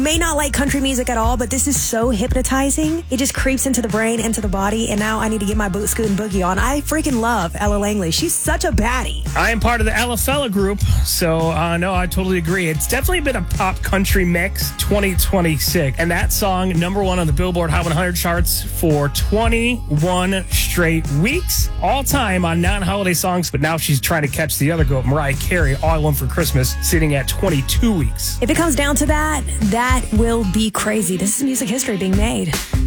may not like country music at all, but this is so hypnotizing. It just creeps into the brain, into the body, and now I need to get my boot scoot and boogie on. I freaking love Ella Langley. She's such a baddie. I am part of the Ella Fella group, so no, I totally agree. It's definitely been a pop country mix 2026, and that song #1 on the Billboard Hot 100 charts for 21 straight weeks, all time on non-holiday songs. But now she's trying to catch the other goat, Mariah Carey, All I Want for Christmas, sitting at 22 weeks. If it comes down to that, that will be crazy. This is music history being made.